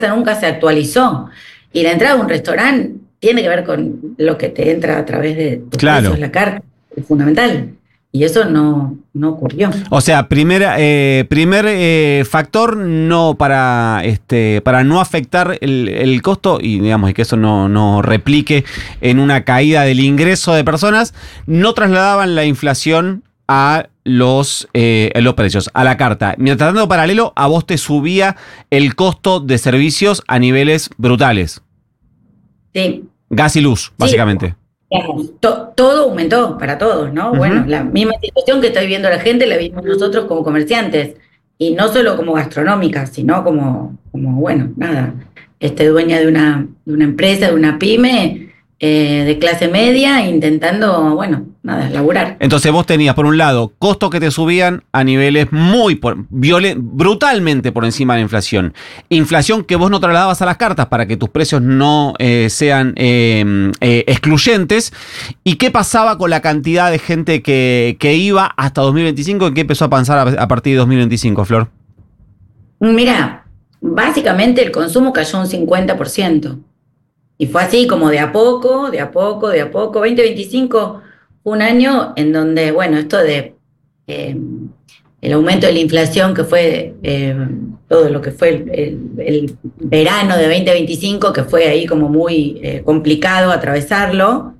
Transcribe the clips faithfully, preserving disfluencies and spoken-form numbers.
nunca se actualizó. Y la entrada a un restaurante tiene que ver con lo que te entra a través de tus Claro. precios, la carta, es fundamental. Y eso no, no ocurrió. O sea, primer, eh, primer eh, factor no para este para no afectar el, el costo y digamos y que eso no, no replique en una caída del ingreso de personas, no trasladaban la inflación a los, eh, los precios, a la carta. Mientras tanto, paralelo, a vos te subía el costo de servicios a niveles brutales. Sí. Gas y luz, básicamente. Sí. Digamos, to, todo aumentó para todos, ¿no? Uh-huh. Bueno, la misma situación que está viviendo la gente la vivimos nosotros como comerciantes, y no solo como gastronómicas, sino como, como bueno, nada, este, dueña de una, de una empresa, de una pyme, eh, de clase media, intentando, bueno, nada, laburar. Entonces vos tenías, por un lado, costos que te subían a niveles muy, por, violen, brutalmente por encima de la inflación. Inflación que vos no trasladabas a las cartas para que tus precios no eh, sean eh, eh, excluyentes. ¿Y qué pasaba con la cantidad de gente que, que iba hasta dos mil veinticinco y qué empezó a pasar a, a partir de dos mil veinticinco, Flor? Mira, básicamente el consumo cayó un cincuenta por ciento. Y fue así como de a poco, de a poco, de a poco. veinte veinticinco fue un año en donde, bueno, esto de eh, el aumento de la inflación, que fue eh, todo lo que fue el, el, el verano de veinte veinticinco, que fue ahí como muy eh, complicado atravesarlo,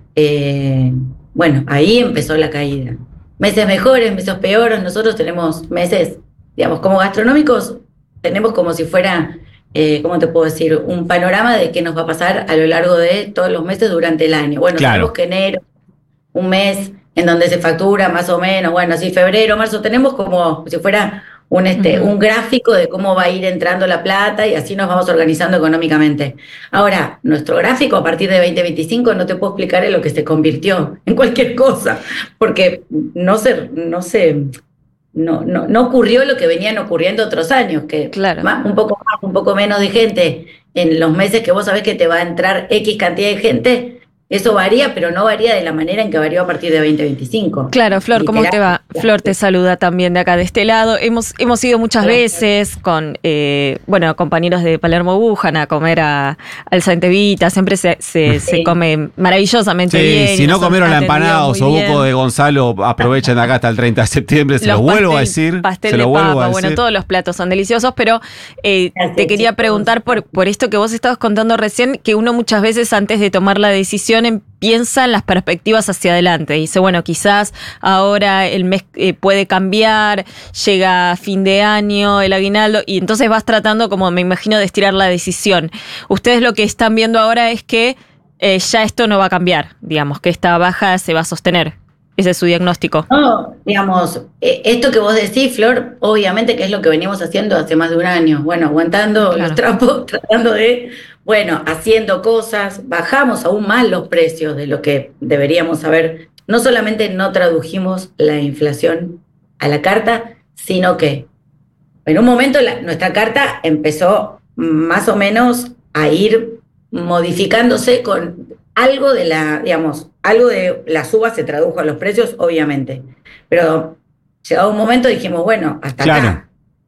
eh, bueno, ahí empezó la caída. Meses mejores, meses peores. Nosotros tenemos meses, digamos, como gastronómicos, tenemos como si fuera... Eh, ¿cómo te puedo decir? Un panorama de qué nos va a pasar a lo largo de todos los meses durante el año. Bueno, claro. Sabemos que enero, un mes en donde se factura más o menos, bueno, así febrero, marzo, tenemos como si fuera un, este, uh-huh. un gráfico de cómo va a ir entrando la plata y así nos vamos organizando económicamente. Ahora, nuestro gráfico a partir de veinte veinticinco no te puedo explicar en lo que se convirtió en cualquier cosa, porque no se... No se No, no, no ocurrió lo que venían ocurriendo otros años, que claro. más, un poco más, un poco menos de gente en los meses que vos sabés que te va a entrar X cantidad de gente. Eso varía, pero no varía de la manera en que varió a partir de veinte veinticinco. Claro, Flor, ¿cómo te va? Flor te saluda también de acá, de este lado. Hemos, hemos ido muchas veces con, eh, bueno, compañeros de Palermo Bujan a comer a, al Santa Evita. Siempre se, se, sí. se come maravillosamente sí, bien. Si no comieron la empanada o sobuco de Gonzalo, aprovechen acá hasta el treinta de septiembre. Se los lo vuelvo pastel, a decir. Pastel se lo de vuelvo papa, a decir. Bueno, todos los platos son deliciosos, pero eh, te quería preguntar por, por esto que vos estabas contando recién, que uno muchas veces antes de tomar la decisión piensa en las perspectivas hacia adelante. Dice, bueno, quizás ahora el mes eh, puede cambiar, llega fin de año, el aguinaldo, y entonces vas tratando, como me imagino, de estirar la decisión. Ustedes lo que están viendo ahora es que eh, ya esto no va a cambiar, digamos, que esta baja se va a sostener. Ese es su diagnóstico. No, digamos, eh, esto que vos decís, Flor, obviamente que es lo que venimos haciendo hace más de un año. Bueno, aguantando claro. los trapos, tratando de... Bueno, haciendo cosas, bajamos aún más los precios de lo que deberíamos haber. No solamente no tradujimos la inflación a la carta, sino que en un momento la, nuestra carta empezó más o menos a ir modificándose con algo de la, digamos, algo de la suba se tradujo a los precios, obviamente. Pero llegado un momento dijimos, bueno, hasta claro. acá.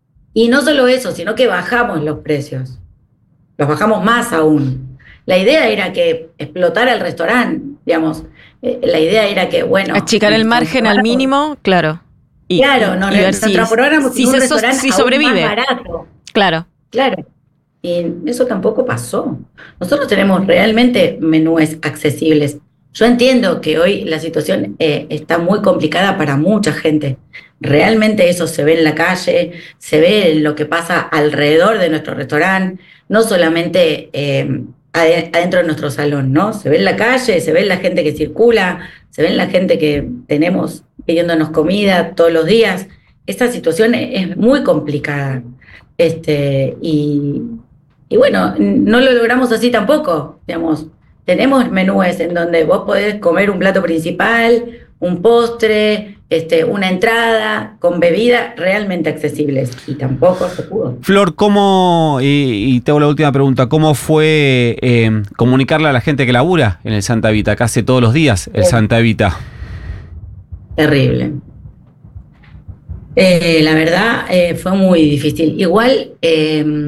Y no solo eso, sino que bajamos los precios. Los bajamos más aún. La idea era que explotara el restaurante, digamos. Eh, la idea era que, bueno... Achicar el margen al mínimo, claro. Y, claro, nos, y ver nos si, transformáramos si en un se restaurante si sobrevive. aún más barato. Claro. Claro. Y eso tampoco pasó. Nosotros tenemos realmente menúes accesibles. Yo entiendo que hoy la situación eh, está muy complicada para mucha gente. Realmente eso se ve en la calle, se ve en lo que pasa alrededor de nuestro restaurante, no solamente eh, adentro de nuestro salón, ¿no? Se ve en la calle, se ve en la gente que circula, se ve en la gente que tenemos pidiéndonos comida todos los días. Esta situación es muy complicada. Este, y, y bueno, no lo logramos así tampoco, digamos. Tenemos menúes en donde vos podés comer un plato principal, un postre, este, una entrada con bebida realmente accesibles, y tampoco se pudo. Flor, ¿cómo, y, y te hago la última pregunta, cómo fue eh, comunicarle a la gente que labura en el Santa Evita, casi todos los días el Santa Evita? Terrible. Eh, la verdad eh, fue muy difícil. Igual... Eh,